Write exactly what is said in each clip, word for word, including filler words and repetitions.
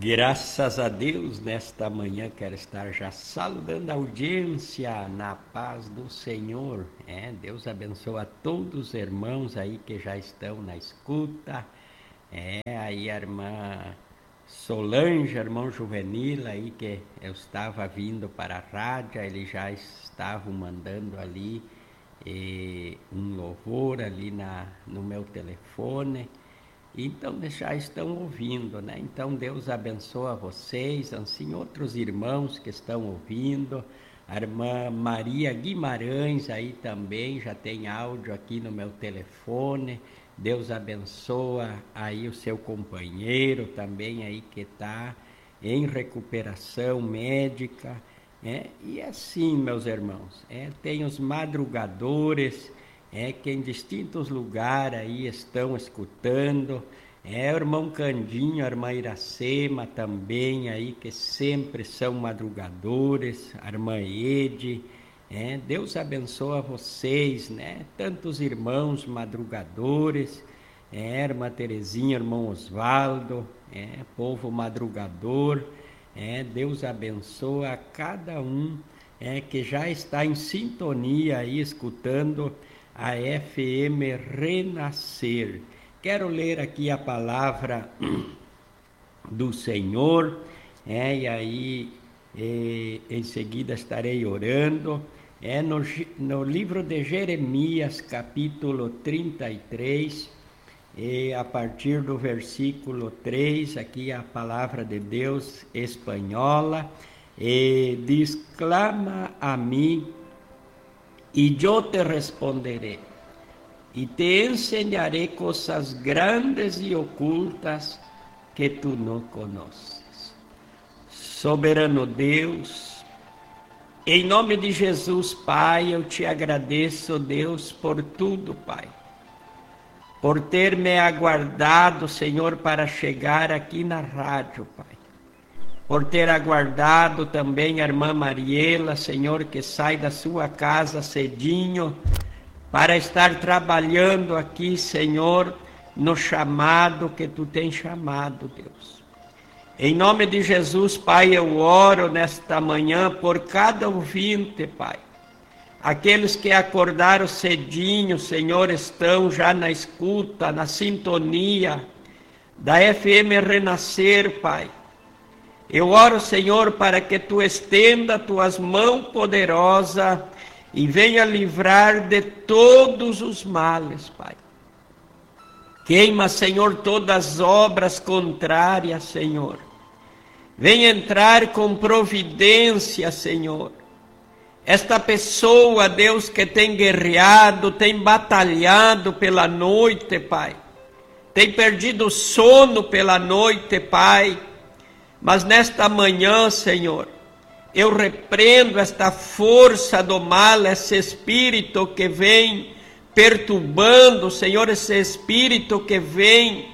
Graças a Deus, nesta manhã quero estar já saludando a audiência na paz do Senhor. É, Deus abençoa a todos os irmãos aí que já estão na escuta. É, aí a irmã Solange, irmão Juvenil aí que eu estava vindo para a rádio, eles já estavam mandando ali eh, um louvor ali na, no meu telefone. Então já estão ouvindo, né? Então Deus abençoa vocês, assim outros irmãos que estão ouvindo. A irmã Maria Guimarães aí também já tem áudio aqui no meu telefone. Deus abençoa aí o seu companheiro também aí que está em recuperação médica. É, e assim, meus irmãos, é, tem os madrugadores, é, que em distintos lugares aí estão escutando, é, o irmão Candinho, a irmã Iracema também aí, que sempre são madrugadores, a irmã Ede, é, Deus abençoa vocês, né, tantos irmãos madrugadores, é, irmã Terezinha, irmão Osvaldo, é, povo madrugador, é, Deus abençoa a cada um, é, que já está em sintonia aí, escutando a F M Renascer. Quero ler aqui a palavra do Senhor, é, e aí é, em seguida estarei orando. É no, no livro de Jeremias, capítulo trinta e três, e a partir do versículo três, aqui a palavra de Deus espanhola, e diz: clama a mim, e eu te responderé, e te ensinaré coisas grandes e ocultas que tu não conheces. Soberano Deus, em nome de Jesus, Pai, eu te agradeço, Deus, por tudo, Pai. Por ter me aguardado, Senhor, para chegar aqui na rádio, Pai. Por ter aguardado também a irmã Mariela, Senhor, que sai da sua casa cedinho, para estar trabalhando aqui, Senhor, no chamado que Tu tens chamado, Deus. Em nome de Jesus, Pai, eu oro nesta manhã por cada ouvinte, Pai. Aqueles que acordaram cedinho, Senhor, estão já na escuta, na sintonia da F M Renascer, Pai. Eu oro, Senhor, para que Tu estenda Tuas mãos poderosas e venha livrar de todos os males, Pai. Queima, Senhor, todas as obras contrárias, Senhor. Venha entrar com providência, Senhor. Esta pessoa, Deus, que tem guerreado, tem batalhado pela noite, Pai. Tem perdido o sono pela noite, Pai. Mas nesta manhã, Senhor, eu repreendo esta força do mal, esse espírito que vem perturbando, Senhor, esse espírito que vem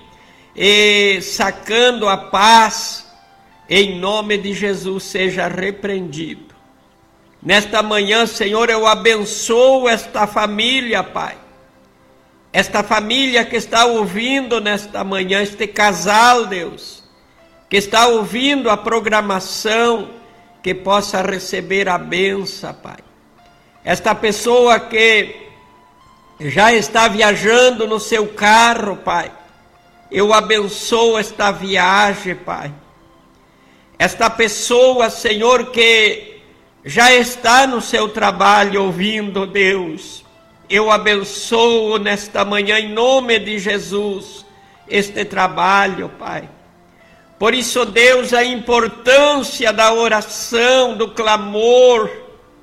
eh, sacando a paz, em nome de Jesus, seja repreendido. Nesta manhã, Senhor, eu abençoo esta família, Pai. Esta família que está ouvindo nesta manhã, este casal, Deus, que está ouvindo a programação, que possa receber a bênção, Pai. Esta pessoa que já está viajando no seu carro, Pai, eu abençoo esta viagem, Pai. Esta pessoa, Senhor, que já está no seu trabalho ouvindo, Deus, eu abençoo nesta manhã, em nome de Jesus, este trabalho, Pai. Por isso, Deus, a importância da oração, do clamor,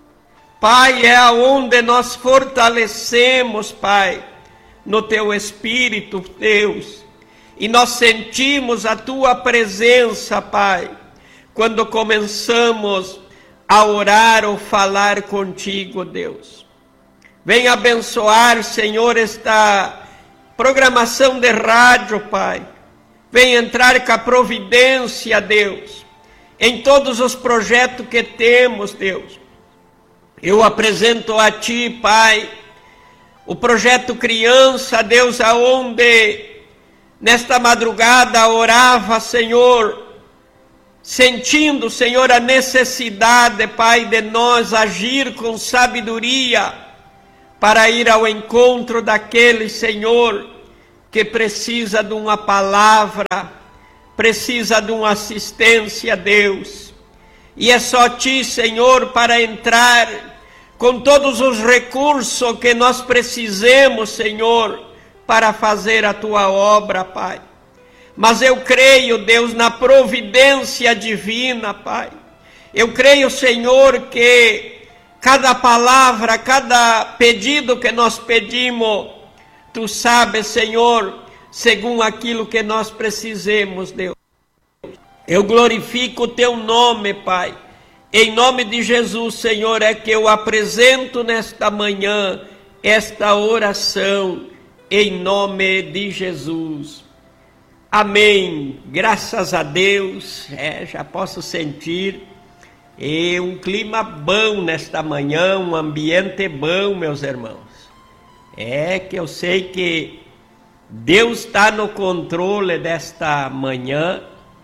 Pai, é aonde nós fortalecemos, Pai, no Teu Espírito, Deus, e nós sentimos a Tua presença, Pai, quando começamos a orar ou falar contigo, Deus. Venha abençoar, Senhor, esta programação de rádio, Pai. Venha entrar com a providência, Deus, em todos os projetos que temos, Deus. Eu apresento a Ti, Pai, o projeto Criança, Deus, aonde nesta madrugada orava, Senhor, sentindo, Senhor, a necessidade, Pai, de nós agir com sabedoria para ir ao encontro daquele, Senhor, que precisa de uma palavra, precisa de uma assistência, Deus. E é só Ti, Senhor, para entrar com todos os recursos que nós precisemos, Senhor, para fazer a Tua obra, Pai. Mas eu creio, Deus, na providência divina, Pai. Eu creio, Senhor, que cada palavra, cada pedido que nós pedimos, Tu sabes, Senhor, segundo aquilo que nós precisemos, Deus. Eu glorifico o Teu nome, Pai. Em nome de Jesus, Senhor, é que eu apresento nesta manhã esta oração, em nome de Jesus. Amém. Graças a Deus, é, já posso sentir é, um clima bom nesta manhã, um ambiente bom, meus irmãos. É que eu sei que Deus está no controle desta manhã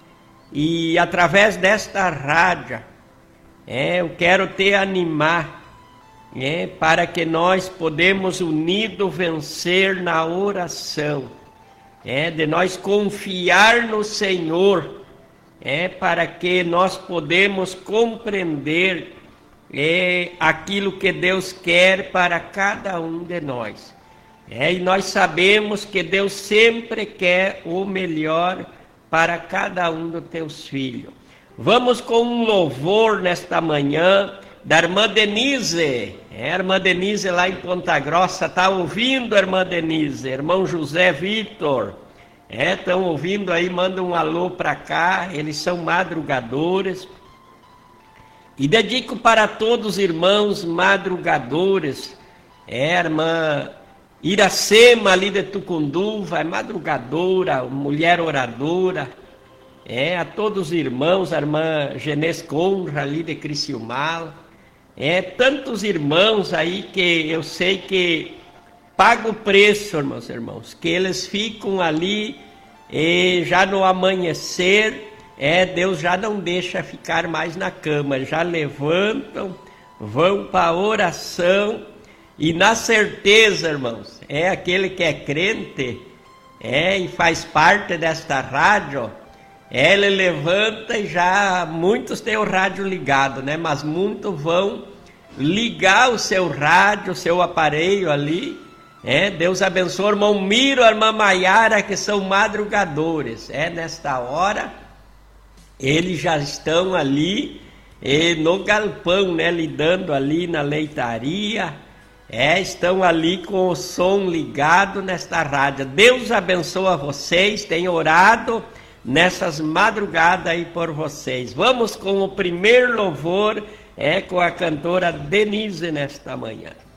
e através desta rádio, é, eu quero te animar, é, para que nós podemos unidos vencer na oração, é, de nós confiar no Senhor, é, para que nós podemos compreender é, aquilo que Deus quer para cada um de nós. É, e nós sabemos que Deus sempre quer o melhor para cada um dos teus filhos. Vamos com um louvor nesta manhã da irmã Denise. É, a irmã Denise lá em Ponta Grossa, está ouvindo, irmã Denise? Irmão José Vitor, é, estão ouvindo aí, manda um alô para cá, eles são madrugadores. E dedico para todos os irmãos madrugadores, é, a irmã Iracema ali de Tucunduva, é madrugadora, mulher oradora, é, a todos os irmãos, a irmã Genês Conra ali de Criciúmal, é, tantos irmãos aí que eu sei que pagam o preço, irmãos, irmãos, que eles ficam ali e já no amanhecer, é, Deus já não deixa ficar mais na cama, já levantam, vão para a oração. E na certeza, irmãos, é aquele que é crente, é, e faz parte desta rádio, é, ele levanta e já, muitos têm o rádio ligado, né? Mas muitos vão ligar o seu rádio, o seu aparelho ali, é, Deus abençoe o irmão Miro, a irmã Maiara, que são madrugadores, é, nesta hora, eles já estão ali, é, no galpão, né? Lidando ali na leitaria, É, estão ali com o som ligado nesta rádio. Deus abençoe vocês, tenho orado nessas madrugadas aí por vocês. Vamos com o primeiro louvor, é com a cantora Denise nesta manhã.